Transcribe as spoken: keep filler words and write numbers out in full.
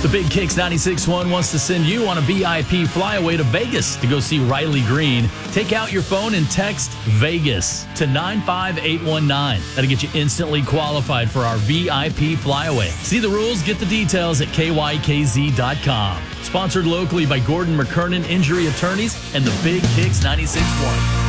The Big Kicks ninety-six point one wants to send you on a V I P flyaway to Vegas to go see Riley Green. Take out your phone and text VEGAS to nine five eight one nine. That'll get you instantly qualified for our V I P flyaway. See the rules, get the details at K Y K Z dot com. Sponsored locally by Gordon McKernan Injury Attorneys and the Big Kicks ninety-six point one.